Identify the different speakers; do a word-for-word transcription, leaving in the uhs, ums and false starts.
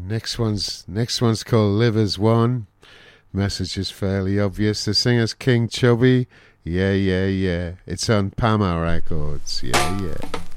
Speaker 1: Next one's next one's called Live as One. Message is fairly obvious. The singer's King Chubby. Yeah, yeah, yeah. It's on Pama Records. Yeah, yeah.